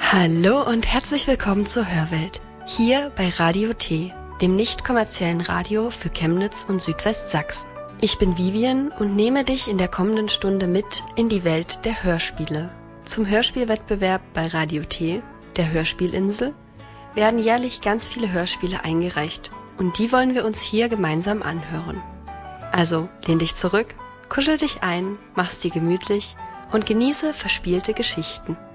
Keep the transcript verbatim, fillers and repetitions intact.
Hallo und herzlich willkommen zur Hörwelt, hier bei Radio T, dem nicht kommerziellen Radio für Chemnitz und Südwestsachsen. Ich bin Vivian und nehme dich in der kommenden Stunde mit in die Welt der Hörspiele. Zum Hörspielwettbewerb bei Radio T, der Hörspielinsel, werden jährlich ganz viele Hörspiele eingereicht und die wollen wir uns hier gemeinsam anhören. Also lehn dich zurück, kuschel dich ein, mach's dir gemütlich und genieße verspielte Geschichten.